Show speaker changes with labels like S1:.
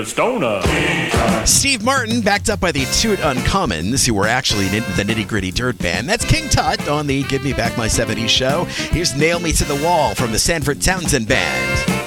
S1: Stoner.
S2: Steve Martin, backed up by the Toot Uncommons, who were actually the Nitty Gritty Dirt Band. That's King Tut on the Give Me Back My 70s show. Here's Nail Me to the Wall from the Sanford Townsend Band.